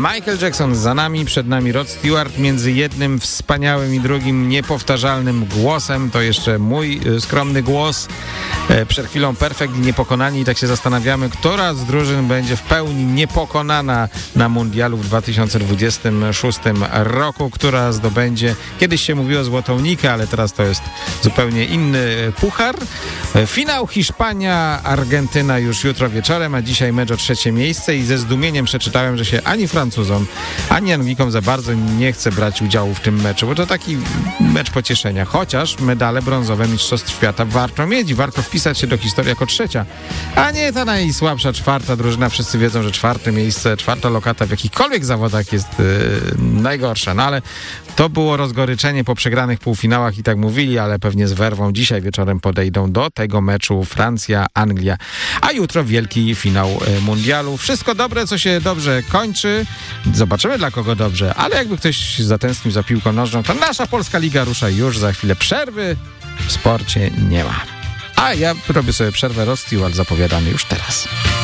Michael Jackson za nami, przed nami Rod Stewart, między jednym wspaniałym i drugim niepowtarzalnym głosem. To jeszcze mój skromny głos. Przed chwilą Perfekt i Niepokonani i tak się zastanawiamy, która z drużyn będzie w pełni niepokonana na mundialu w 2026 roku, która zdobędzie, kiedyś się mówiło złotą nikę, ale teraz to jest zupełnie inny puchar. Finał Hiszpania-Argentyna już jutro wieczorem, a dzisiaj mecz o trzecie miejsce i ze zdumieniem przeczytałem, że się ani Francuzom, ani Anglikom za bardzo nie chce brać udziału w tym meczu, bo to taki mecz pocieszenia, chociaż medale brązowe Mistrzostw Świata warto mieć i warto wpisać się do historii jako trzecia, a nie ta najsłabsza czwarta drużyna. Wszyscy wiedzą, że czwarte miejsce, czwarta lokata w jakichkolwiek zawodach jest najgorsza, no ale to było rozgoryczenie po przegranych półfinałach i tak mówili, ale pewnie z werwą dzisiaj wieczorem podejdą do tego meczu Francja-Anglia, a jutro wielki finał mundialu. Wszystko dobre, co się dobrze kończy. Zobaczymy dla kogo dobrze, ale jakby ktoś zatęsknił za piłką nożną, to nasza polska liga rusza już za chwilę. Przerwy w sporcie nie ma. A ja robię sobie przerwę, Rod Stewart zapowiadany już teraz.